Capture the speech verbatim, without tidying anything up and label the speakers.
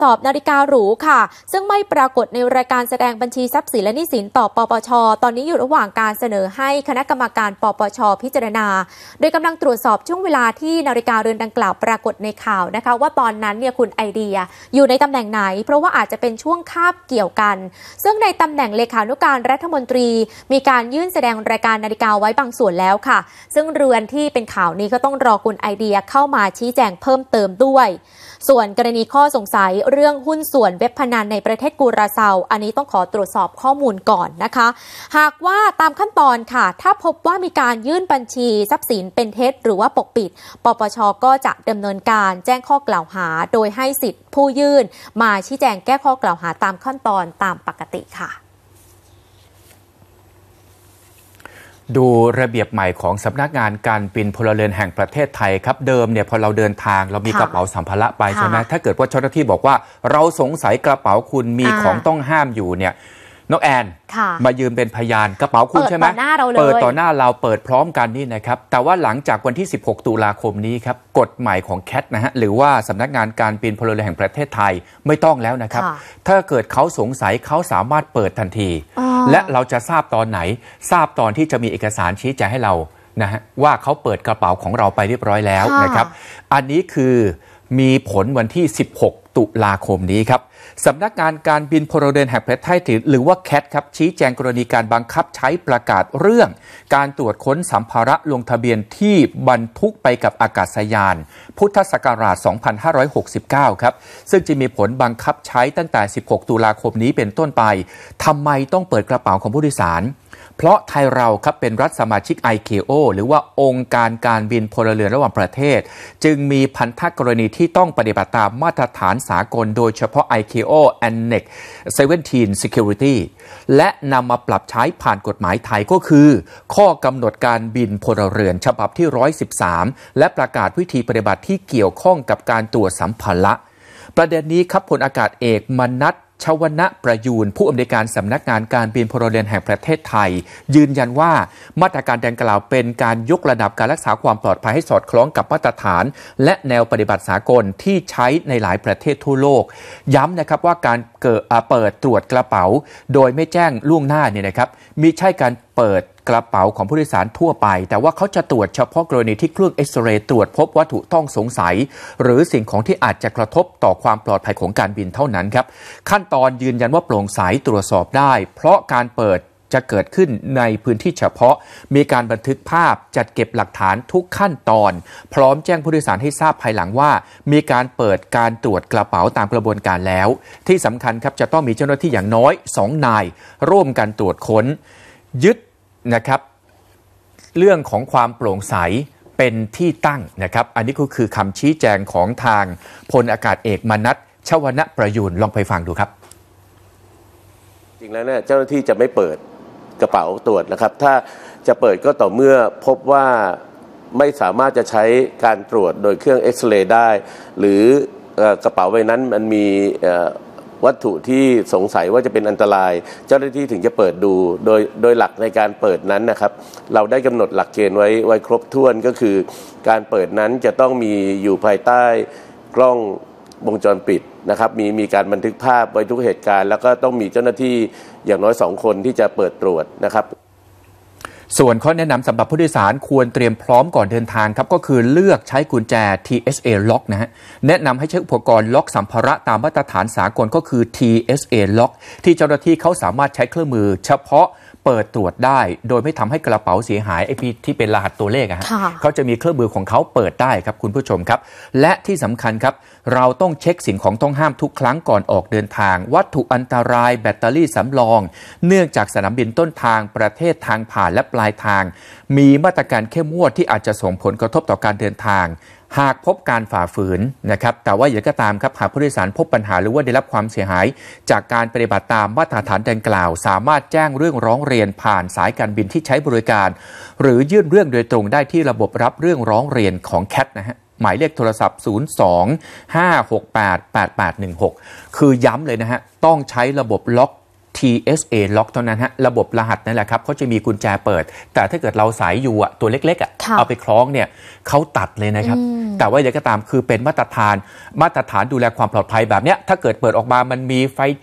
Speaker 1: สอบนาฬิกาหรูค่ะซึ่งไม่ปรากฏในรายการแสดงบัญชีทรัพย์สินและหนี้สินต่อปปช.ตอนนี้อยู่ระหว่างการเสนอให้คณะกรรมการปปช.พิจารณาโดยกำลังตรวจสอบช่วงเวลาที่นาฬิกาเรือนดังกล่าวปรากฏในข่าวนะคะว่าตอนนั้นเนี่ยคุณไอเดียอยู่ในตำแหน่งไหนเพราะว่าอาจจะเป็นช่วงคาบเกี่ยวกันซึ่งในตำแหน่งเลขานุการรัฐมนตรีมีการยื่นแสดงรายการนาฬิกาไว้บางส่วนแล้วค่ะซึ่งเรือนที่เป็นข่าวนี้ก็ต้องรอคุณไอเดียเข้ามาชี้แจงเพิ่มเติมด้วยส่วนกรณีข้อสงสัยเรื่องหุ้นส่วนเว็บพนันในประเทศกัวราเซาอันนี้ต้องขอตรวจสอบข้อมูลก่อนนะคะหากว่าตามขั้นตอนค่ะถ้าพบว่ามีการยื่นบัญชีทรัพย์สินเป็นเท็จหรือว่าปกปิดปปช.ก็จะดำเนินการแจ้งข้อกล่าวหาโดยให้สิทธิผู้ยื่นมาชี้แจงแก้ข้อกล่าวหาตามขั้นตอนตามปกติค่ะ
Speaker 2: ดูระเบียบใหม่ของสำนักงานการบินพลเรือนแห่งประเทศไทยครับเดิมเนี่ยพอเราเดินทางเรามีกระเป๋าสัมภาระไปใช่ไหมถ้าเกิดว่าเจ้าหน้าที่บอกว่าเราสงสัยกระเป๋าคุณมีของต้องห้ามอยู่เนี่ยน้องแอนมายืมเป็นพยานกระเป๋าคุณใช่ไหมเปิดต่อหน้าเราเปิดพร้อมกันนี่นะครับแต่ว่าหลังจากวันที่สิบหกตุลาคมนี้ครับกฎใหม่ของแคทนะฮะหรือว่าสำนักงานการบินพลเรือนแห่งประเทศไทยไม่ต้องแล้วนะครับถ้าเกิดเขาสงสัยเขาสามารถเปิดทันทีและเราจะทราบตอนไหนทราบตอนที่จะมีเอกสารชี้แจงให้เรานะฮะว่าเขาเปิดกระเป๋าของเราไปเรียบร้อยแล้วนะครับอันนี้คือมีผลวันที่สิบหกตุลาคมนี้ครับสำนักงานการบินพลเรือนแห่งประเทศไทยหรือว่าแคทครับชี้แจงกรณีการบังคับใช้ประกาศเรื่องการตรวจค้นสัมภาระลงทะเบียนที่บรรทุกไปกับอากาศยานพุทธศักราชสองพันห้าร้อยหกสิบเก้าครับซึ่งจะมีผลบังคับใช้ตั้งแต่สิบหกตุลาคมนี้เป็นต้นไปทำไมต้องเปิดกระเป๋าของผู้โดยสารเพราะไทยเราครับเป็นรัฐสมาชิก ไอ เค โอ หรือว่าองค์การการบินพลเรือนระหว่างประเทศจึงมีพันธกรณีที่ต้องปฏิบัติตามมาตรฐานสากลโดยเฉพาะ ไอ เค โอ Annex สิบเจ็ด Security และนำมาปรับใช้ผ่านกฎหมายไทยก็คือข้อกำหนดการบินพลเรือนฉบับที่หนึ่งร้อยสิบสามและประกาศวิธีปฏิบัติที่เกี่ยวข้องกับการตรวจสัมภาระประเด็นนี้ครับพลอากาศเอกมนัสชวนะประยูรผู้อำนวยการสำนักงานการบินพลเรือนแห่งประเทศไทยยืนยันว่ามาตรการดังกล่าวเป็นการยกระดับการรักษาความปลอดภัยให้สอดคล้องกับมาตรฐานและแนวปฏิบัติสากลที่ใช้ในหลายประเทศทั่วโลกย้ำนะครับว่าการเกิดเปิดตรวจกระเป๋าโดยไม่แจ้งล่วงหน้าเนี่ยนะครับมิใช่การเปิดกระเป๋าของผู้โดยสารทั่วไปแต่ว่าเขาจะตรวจเฉพาะกรณีที่เครื่องเอ็กซเรย์ตรวจพบวัตถุต้องสงสัยหรือสิ่งของที่อาจจะกระทบต่อความปลอดภัยของการบินเท่านั้นครับขั้นตอนยืนยันว่าโปร่งใสตรวจสอบได้เพราะการเปิดจะเกิดขึ้นในพื้นที่เฉพาะมีการบันทึกภาพจัดเก็บหลักฐานทุกขั้นตอนพร้อมแจ้งผู้โดยสารให้ทราบภายหลังว่ามีการเปิดการตรวจกระเป๋าตามกระบวนการแล้วที่สำคัญครับจะต้องมีเจ้าหน้าที่อย่างน้อยสองนายร่วมกันตรวจค้นยึดนะครับเรื่องของความโปร่งใสเป็นที่ตั้งนะครับอันนี้ก็คือคำชี้แจงของทางพลอากาศเอกมนัสชวนะประยูรลองไปฟังดูครับ
Speaker 3: จริงแล้วเนี่ยเจ้าหน้าที่จะไม่เปิดกระเป๋าตรวจนะครับถ้าจะเปิดก็ต่อเมื่อพบว่าไม่สามารถจะใช้การตรวจโดยเครื่องเอ็กซเรย์ได้หรือกระเป๋าใบนั้นมันมีวัตถุที่สงสัยว่าจะเป็นอันตรายเจ้าหน้าที่ถึงจะเปิดดูโดยโดยหลักในการเปิดนั้นนะครับเราได้กำหนดหลักเกณฑ์ไว้ไว้ครบถ้วนก็คือการเปิดนั้นจะต้องมีอยู่ภายใต้กล้องวงจรปิดนะครับมีมีการบันทึกภาพไว้ทุกเหตุการณ์แล้วก็ต้องมีเจ้าหน้าที่อย่างน้อยสองคนที่จะเปิดตรวจนะครับ
Speaker 2: ส่วนข้อแนะนำสำหรับผู้โดยสารควรเตรียมพร้อมก่อนเดินทางครับก็คือเลือกใช้กุญแจ ที เอส เอ Lock นะฮะแนะนำให้ใช้อุปกรณ์ล็อกสัมภาระตามมาตรฐานสากลก็คือ ที เอส เอ Lock ที่เจ้าหน้าที่เขาสามารถใช้เครื่องมือเฉพาะเปิดตรวจได้โดยไม่ทำให้กระเป๋าเสียหายไอ้ที่เป็นรหัสตัวเลขอะฮะเขาจะมีเครื่องมือของเขาเปิดได้ครับคุณผู้ชมครับและที่สำคัญครับเราต้องเช็คสิ่งของต้องห้ามทุกครั้งก่อนออกเดินทางวัตถุอันตรายแบตเตอรี่สำรองเนื่องจากสนามบินต้นทางประเทศทางผ่านและปลายทางมีมาตรการเข้มงวดที่อาจจะส่งผลกระทบต่อการเดินทางหากพบการฝ่าฝืนนะครับแต่ว่าอย่างก็ตามครับหากผู้โดยสารพบปัญหาหรือว่าได้รับความเสียหายจากการปฏิบัติตามมาตรฐานดังกล่าวสามารถแจ้งเรื่องร้องเรียนผ่านสายการบินที่ใช้บริการหรือยื่นเรื่องโดยตรงได้ที่ระบบรับเรื่องร้องเรียนของแคทนะฮะหมายเลขโทรศัพท์ศูนย์ สอง ห้า หก แปด แปด แปด หนึ่ง หกคือย้ำเลยนะฮะต้องใช้ระบบล็อกที เอส เอ ล็อกเท่านั้นฮะระบบรหัสนั่นแหละครับเขาจะมีกุญแจเปิดแต่ถ้าเกิดเราสายอยู่อะตัวเล็กๆอะเอาไปคล้องเนี่ยเขาตัดเลยนะครับแต่ว่าอย่างไรก็ตามคือเป็นมาตรฐานมาตรฐานดูแลความปลอดภัยแบบเนี้ยถ้าเกิดเปิดออกมามันมีไฟ